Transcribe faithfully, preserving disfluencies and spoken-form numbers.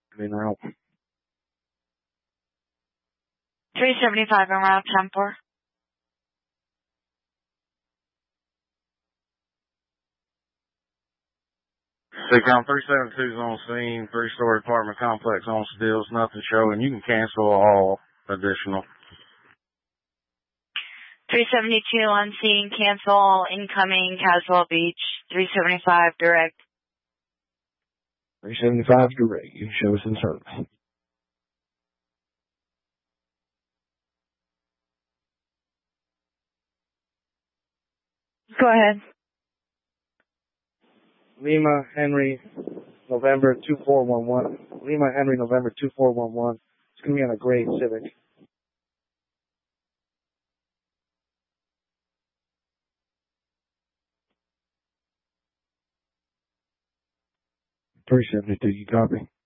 En route. three seventy-five en route, ten four. Sitcom three seventy-two is on scene, three-story apartment complex on stills, nothing showing. You can cancel all additional. three seventy-two on scene, cancel, incoming, Caswell Beach, three seventy-five direct. three seventy-five direct, you can show us in service. Go ahead. Lima Henry, November two four one one. Lima Henry, November two four one one. It's going to be on a gray Civic. three seventy-two, you copy?